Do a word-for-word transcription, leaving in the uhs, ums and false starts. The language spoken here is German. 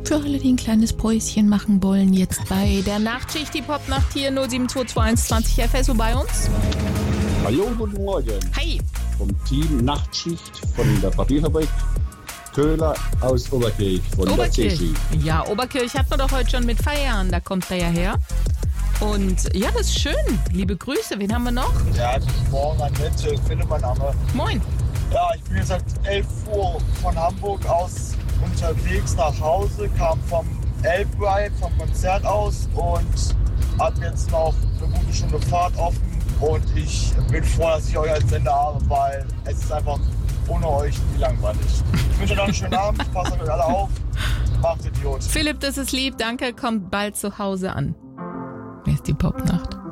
Für alle, die ein kleines Päuschen machen wollen, jetzt bei der Nachtschicht, die Popnacht hier null sieben zwei zwei eins zwanzig F S O bei uns. Hallo, guten Morgen. Hi. Vom Team Nachtschicht von der Papierfabrik Köhler aus Oberkirch von Oberkirch. der C C. Ja, Oberkirch hatten wir doch heute schon mit Feiern, da kommt er ja her. Und ja, das ist schön. Liebe Grüße, wen haben wir noch? Ja, guten Morgen, Annette, Philipp, mein Name. Moin. Ja, ich bin jetzt seit elf Uhr von Hamburg aus unterwegs nach Hause, kam vom Elbride, vom Konzert aus und habe jetzt noch eine gute Stunde Fahrt offen und ich bin froh, dass ich euch als Sender habe, weil es ist einfach ohne euch nie langweilig. Ich wünsche euch noch einen schönen Abend, passt auf euch alle auf, macht Idiot. Philipp, das ist lieb, danke, kommt bald zu Hause an. Hier ist die Popnacht.